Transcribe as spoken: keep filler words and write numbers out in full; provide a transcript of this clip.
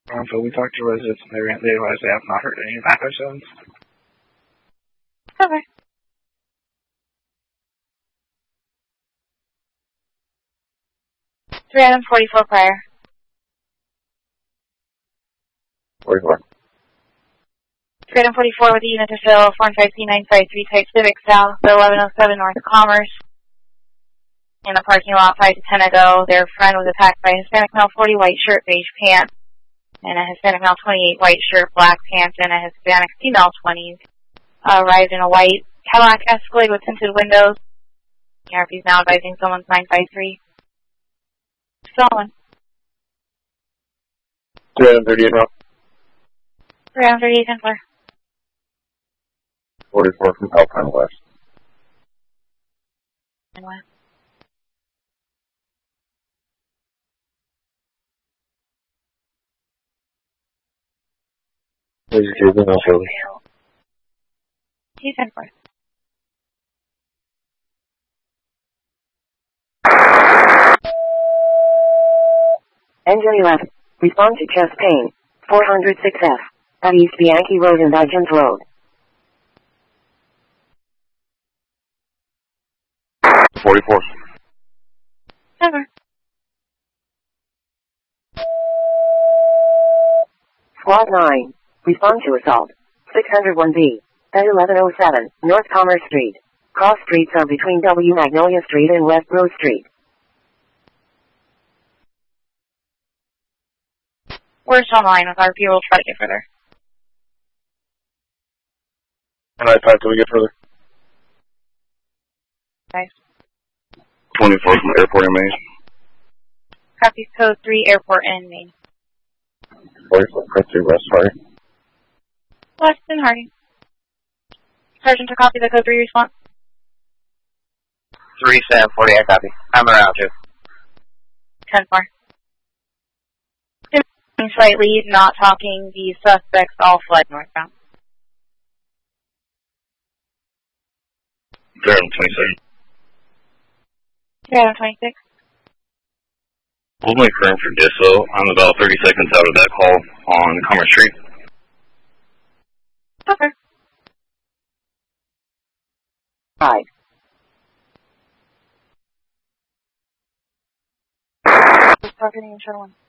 Um, so we talked to residents and they, they realize they have not heard any backup sounds. Okay. three item forty-four prior. forty-four. three item forty-four with the unit to fill four five C nine five three type Civic South, eleven oh seven North Commerce. In the parking lot five to ten ago, their friend was attacked by a Hispanic male forty white shirt, beige pants, and a Hispanic male twenty-eight white shirt, black pants, and a Hispanic female twenties. Uh, arrived in a white Cadillac Escalade with tinted windows. The R P is now advising someone's nine five three. Stolen. three thirty-eight Rock. three thirty-eight Templar. forty-four from Alpine West. And what? There's a cable now, Philly. He's in first. Engine eleven. Respond to chest pain. four oh six F. At East Bianchi Road and Dugans Road. forty-four. Never. Squad nine. Respond to assault. six oh one B. At eleven oh seven North Commerce Street. Cross streets are between W Magnolia Street and West Grove Street. We're still online with R P. We'll try to get further. And I talked till we get further. Nice. twenty-four from Airport in Maine. Copies code three, airport in Maine. forty-four, Prince West, sorry. Weston Harding. Sergeant to copy the code three response. three seven forty-eight, copy. I'm around too. ten four. Slight lead, not talking. The suspects all fled northbound. zero twenty-seven. Yeah, twenty-six. Hold my current for Disso. I'm about thirty seconds out of that call on Commerce Street. Okay. Five. Targeting in Shuttle one.